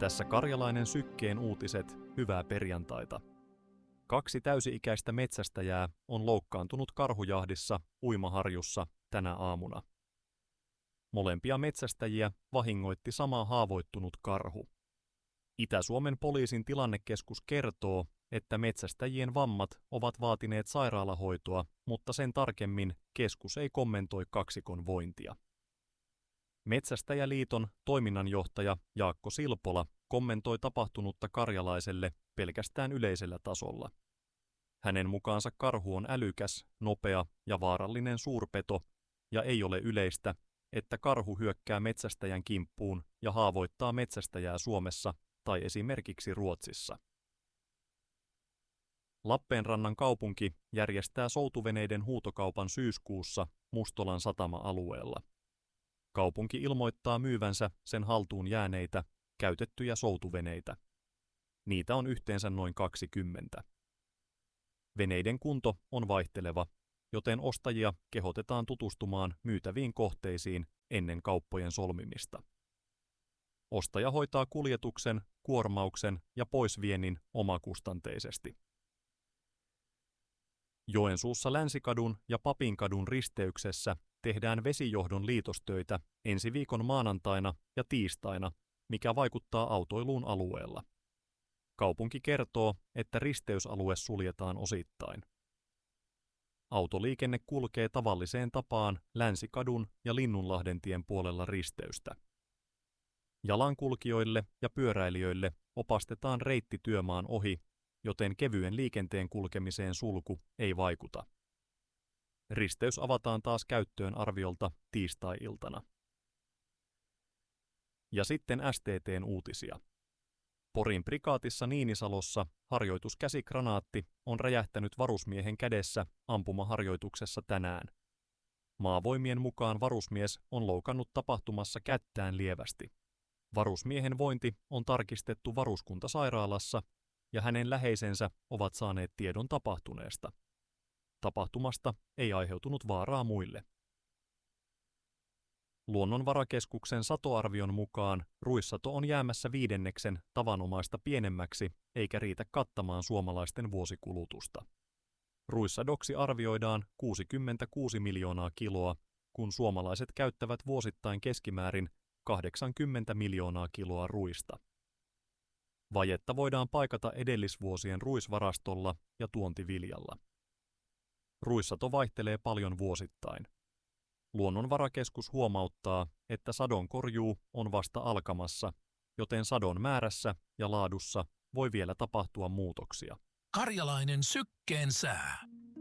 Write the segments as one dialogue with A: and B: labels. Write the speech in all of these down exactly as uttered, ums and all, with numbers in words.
A: Tässä Karjalainen Sykkeen uutiset, hyvää perjantaita. Kaksi täysi-ikäistä metsästäjää on loukkaantunut karhujahdissa Uimaharjussa tänä aamuna. Molempia metsästäjiä vahingoitti sama haavoittunut karhu. Itä-Suomen poliisin tilannekeskus kertoo, että metsästäjien vammat ovat vaatineet sairaalahoitoa, mutta sen tarkemmin keskus ei kommentoi kaksikon vointia. Metsästäjäliiton toiminnanjohtaja Jaakko Silpola kommentoi tapahtunutta Karjalaiselle pelkästään yleisellä tasolla. Hänen mukaansa karhu on älykäs, nopea ja vaarallinen suurpeto, ja ei ole yleistä, että karhu hyökkää metsästäjän kimppuun ja haavoittaa metsästäjää Suomessa tai esimerkiksi Ruotsissa. Lappeenrannan kaupunki järjestää soutuveneiden huutokaupan syyskuussa Mustolan satama-alueella. Kaupunki ilmoittaa myyvänsä sen haltuun jääneitä, käytettyjä soutuveneitä. Niitä on yhteensä noin kaksikymmentä. Veneiden kunto on vaihteleva, joten ostajia kehotetaan tutustumaan myytäviin kohteisiin ennen kauppojen solmimista. Ostaja hoitaa kuljetuksen, kuormauksen ja poisviennin omakustanteisesti. Joensuussa Länsikadun ja Papinkadun risteyksessä tehdään vesijohdon liitostöitä ensi viikon maanantaina ja tiistaina, mikä vaikuttaa autoiluun alueella. Kaupunki kertoo, että risteysalue suljetaan osittain. Autoliikenne kulkee tavalliseen tapaan Länsikadun ja Linnunlahden tien puolella risteystä. Jalankulkijoille ja pyöräilijöille opastetaan reitti työmaan ohi, joten kevyen liikenteen kulkemiseen sulku ei vaikuta. Risteys avataan taas käyttöön arviolta tiistai-iltana. Ja sitten S T T:n uutisia. Porin prikaatissa Niinisalossa harjoituskäsikranaatti on räjähtänyt varusmiehen kädessä ampumaharjoituksessa tänään. Maavoimien mukaan varusmies on loukannut tapahtumassa kättään lievästi. Varusmiehen vointi on tarkistettu varuskuntasairaalassa ja hänen läheisensä ovat saaneet tiedon tapahtuneesta. Tapahtumasta ei aiheutunut vaaraa muille. Luonnonvarakeskuksen satoarvion mukaan ruissato on jäämässä viidenneksen tavanomaista pienemmäksi eikä riitä kattamaan suomalaisten vuosikulutusta. Ruissadoksi arvioidaan kuusikymmentäkuusi miljoonaa kiloa, kun suomalaiset käyttävät vuosittain keskimäärin kahdeksankymmentä miljoonaa kiloa ruista. Vajetta voidaan paikata edellisvuosien ruisvarastolla ja tuontiviljalla. Ruissato vaihtelee paljon vuosittain. Luonnonvarakeskus huomauttaa, että sadonkorjuu on vasta alkamassa, joten sadon määrässä ja laadussa voi vielä tapahtua muutoksia.
B: Karjalainen Sykkeen sää.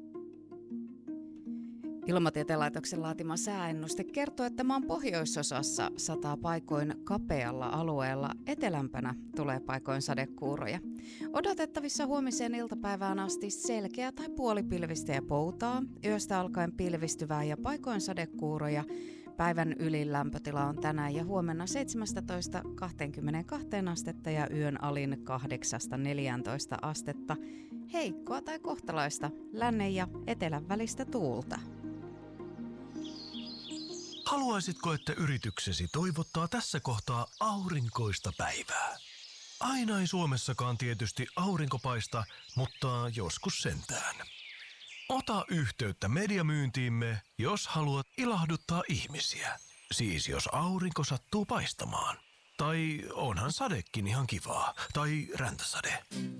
C: Ilmatieteen laitoksen laatima sääennuste kertoo, että maan pohjoisosassa sataa paikoin kapealla alueella, etelämpänä tulee paikoin sadekuuroja. Odotettavissa huomiseen iltapäivään asti selkeä tai puolipilvistä ja poutaa, yöstä alkaen pilvistyvää ja paikoin sadekuuroja. Päivän ylin lämpötila on tänään ja huomenna seitsemästätoista kaksikymmentäkaksi astetta ja yön alin kahdeksasta neljääntoista astetta. Heikkoa tai kohtalaista lännen ja etelän välistä tuulta.
B: Haluaisitko, että yrityksesi toivottaa tässä kohtaa aurinkoista päivää? Aina ei Suomessakaan tietysti aurinko paista, mutta joskus sentään. Ota yhteyttä mediamyyntiimme, jos haluat ilahduttaa ihmisiä. Siis jos aurinko sattuu paistamaan. Tai onhan sadekin ihan kivaa. Tai räntäsade.